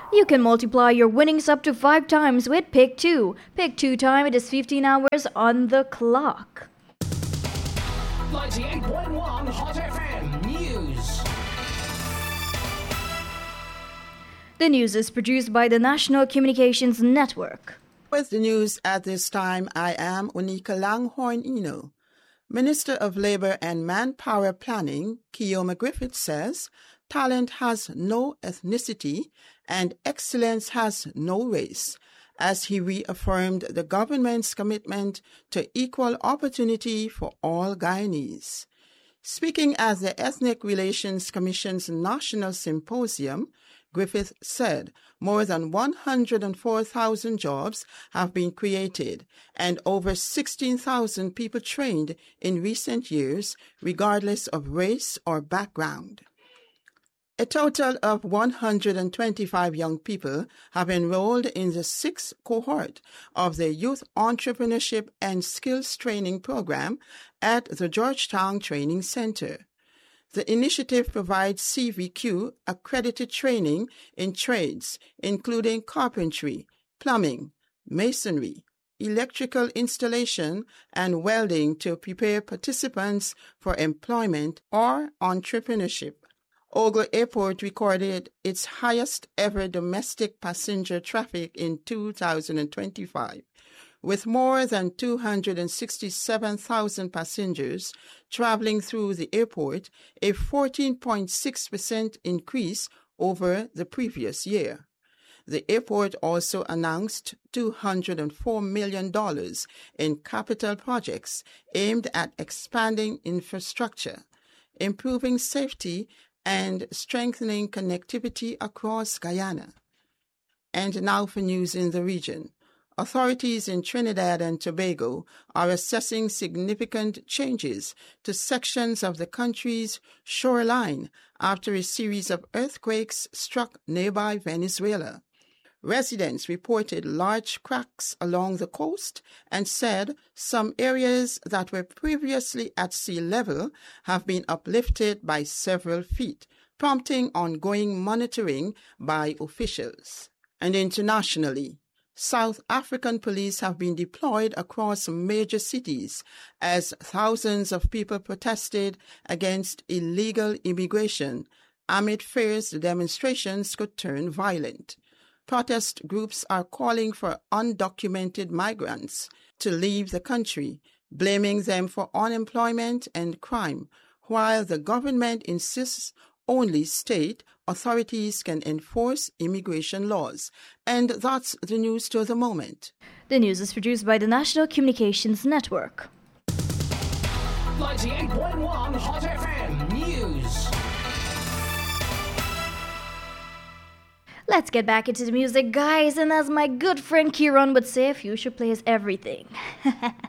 You can multiply your winnings up to 5 times with Pick 2. Pick 2 time, it is 15 hours on the clock. 98.1 Hot FM News. The news is produced by the National Communications Network. With the news at this time, I am Unika Langhorn Eno. Minister of Labour and Manpower Planning, Keoma Griffith, says talent has no ethnicity and excellence has no race, as he reaffirmed the government's commitment to equal opportunity for all Guyanese. Speaking at the Ethnic Relations Commission's National Symposium, Griffith said more than 104,000 jobs have been created and over 16,000 people trained in recent years, regardless of race or background. A total of 125 young people have enrolled in the 6th cohort of the Youth Entrepreneurship and Skills Training Program at the Georgetown Training Center. The initiative provides CVQ accredited training in trades, including carpentry, plumbing, masonry, electrical installation, and welding to prepare participants for employment or entrepreneurship. Ogle Airport recorded its highest ever domestic passenger traffic in 2025, with more than 267,000 passengers traveling through the airport, a 14.6% increase over the previous year. The airport also announced $204 million in capital projects aimed at expanding infrastructure, improving safety, and strengthening connectivity across Guyana. And now for news in the region. Authorities in Trinidad and Tobago are assessing significant changes to sections of the country's shoreline after a series of earthquakes struck nearby Venezuela. Residents reported large cracks along the coast and said some areas that were previously at sea level have been uplifted by several feet, prompting ongoing monitoring by officials. And internationally, South African police have been deployed across major cities as thousands of people protested against illegal immigration amid fears the demonstrations could turn violent. Protest groups are calling for undocumented migrants to leave the country, blaming them for unemployment and crime, while the government insists only state authorities can enforce immigration laws. And that's the news to the moment. The news is produced by the National Communications Network. 98.1 Hot FM News. Let's get back into the music, guys, and as my good friend Kieran would say, future plays everything.